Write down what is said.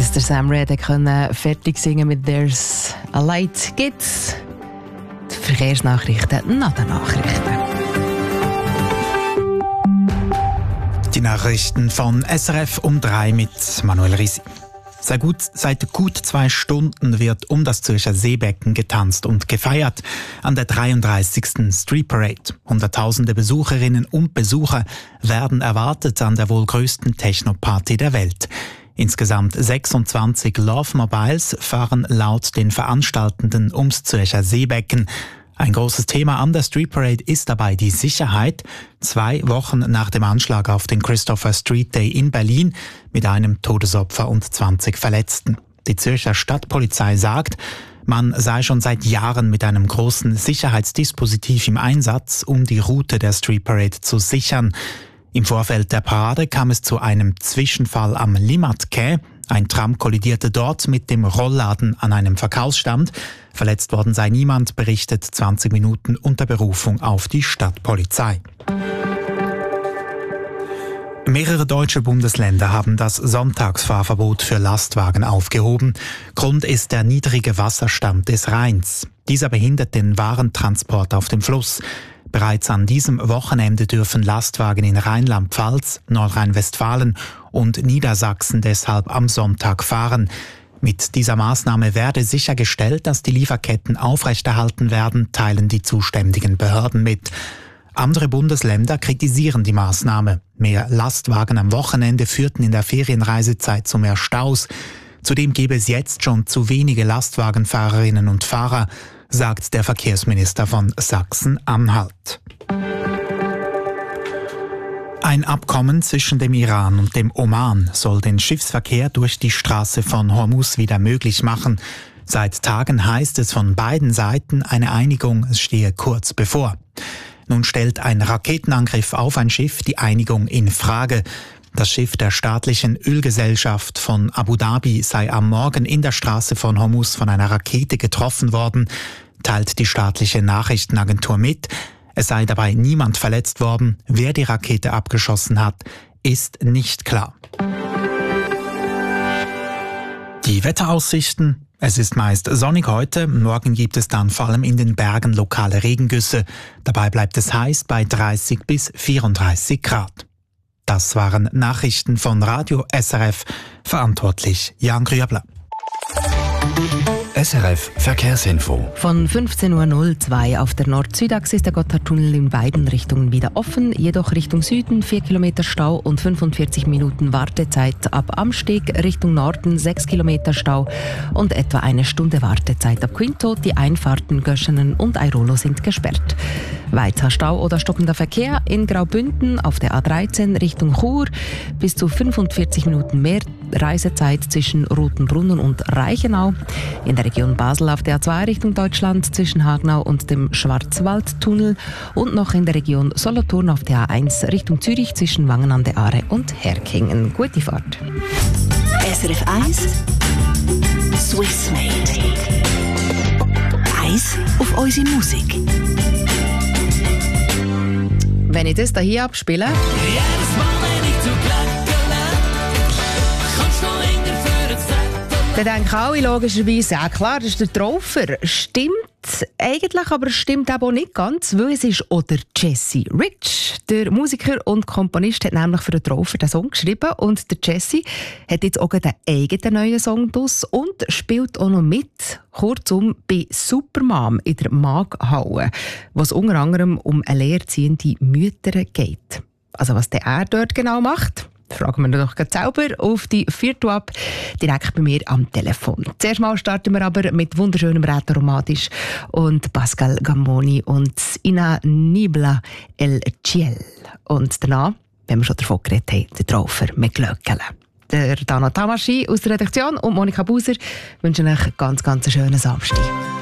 bis der Sam Red konnte fertig singen mit «There's a Light» gibt's die Verkehrsnachrichten nach den Nachrichten. Die Nachrichten von SRF um 3 mit Manuel Risi. Seit gut 2 Stunden wird um das Zürcher Seebecken getanzt und gefeiert an der 33. Street Parade. Hunderttausende Besucherinnen und Besucher werden erwartet an der wohl größten Techno-Party der Welt. Insgesamt 26 Love Mobiles fahren laut den Veranstaltenden ums Zürcher Seebecken. Ein großes Thema an der Street Parade ist dabei die Sicherheit. 2 Wochen nach dem Anschlag auf den Christopher Street Day in Berlin mit einem Todesopfer und 20 Verletzten. Die Zürcher Stadtpolizei sagt, man sei schon seit Jahren mit einem großen Sicherheitsdispositiv im Einsatz, um die Route der Street Parade zu sichern. Im Vorfeld der Parade kam es zu einem Zwischenfall am Limmat-Quai. Ein Tram kollidierte dort mit dem Rollladen an einem Verkaufsstand. Verletzt worden sei niemand, berichtet 20 Minuten unter Berufung auf die Stadtpolizei. Mehrere deutsche Bundesländer haben das Sonntagsfahrverbot für Lastwagen aufgehoben. Grund ist der niedrige Wasserstand des Rheins. Dieser behindert den Warentransport auf dem Fluss. Bereits an diesem Wochenende dürfen Lastwagen in Rheinland-Pfalz, Nordrhein-Westfalen und Niedersachsen deshalb am Sonntag fahren. Mit dieser Maßnahme werde sichergestellt, dass die Lieferketten aufrechterhalten werden, teilen die zuständigen Behörden mit. Andere Bundesländer kritisieren die Maßnahme. Mehr Lastwagen am Wochenende führten in der Ferienreisezeit zu mehr Staus. Zudem gäbe es jetzt schon zu wenige Lastwagenfahrerinnen und Fahrer, sagt der Verkehrsminister von Sachsen-Anhalt. Ein Abkommen zwischen dem Iran und dem Oman soll den Schiffsverkehr durch die Straße von Hormuz wieder möglich machen. Seit Tagen heißt es von beiden Seiten, eine Einigung stehe kurz bevor. Nun stellt ein Raketenangriff auf ein Schiff die Einigung in Frage. Das Schiff der staatlichen Ölgesellschaft von Abu Dhabi sei am Morgen in der Straße von Hormuz von einer Rakete getroffen worden, teilt die staatliche Nachrichtenagentur mit. Es sei dabei niemand verletzt worden. Wer die Rakete abgeschossen hat, ist nicht klar. Die Wetteraussichten. Es ist meist sonnig heute. Morgen gibt es dann vor allem in den Bergen lokale Regengüsse. Dabei bleibt es heiß bei 30 bis 34 Grad. Das waren Nachrichten von Radio SRF. Verantwortlich Jan Grüebler. SRF Verkehrsinfo. Von 15.02 Uhr auf der Nord-Süd-Achse ist der Gotthardtunnel in beiden Richtungen wieder offen, jedoch Richtung Süden 4 Kilometer Stau und 45 Minuten Wartezeit. Ab Amsteg Richtung Norden 6 Kilometer Stau und etwa 1 Stunde Wartezeit. Ab Quinto die Einfahrten Göschenen und Airolo sind gesperrt. Weiter Stau oder stockender Verkehr in Graubünden auf der A13 Richtung Chur. Bis zu 45 Minuten mehr Reisezeit zwischen Rotenbrunnen und Reichenau. In der Region Basel auf der A2 Richtung Deutschland zwischen Hagenau und dem Schwarzwaldtunnel. Und noch in der Region Solothurn auf der A1 Richtung Zürich zwischen Wangen an der Aare und Herkingen. Gute Fahrt. SRF 1 Swiss Made. Eis auf unsere Musik. Wenn ich das hier abspiele... Jedes Mal, wenn ich zu Glöckele, kommst du hinter für das Zettel. Dann denken alle logischerweise, ja klar, das ist der Traufer. Stimmt eigentlich, aber es stimmt eben auch nicht ganz, weil es ist auch der Jesse Rich. Der Musiker und Komponist hat nämlich für den Traufer den Song geschrieben und der Jesse hat jetzt auch einen eigenen neuen Song draus und spielt auch noch mit, kurzum, bei Supermom in der Maghalle, was unter anderem um alleinerziehende Mütter geht. Also was der er dort genau macht, fragen wir doch selber auf die Viertel ab, direkt bei mir am Telefon. Zuerst mal starten wir aber mit wunderschönem Rätoromatisch und Pascal Gammoni und Ina Nibla El Ciel. Und danach, wenn wir schon davon geredet haben, der Traufer mit Glöckele. Der Dana Tamaschi aus der Redaktion und Monika Buser wünschen euch ganz, ganz einen schönen Samstag.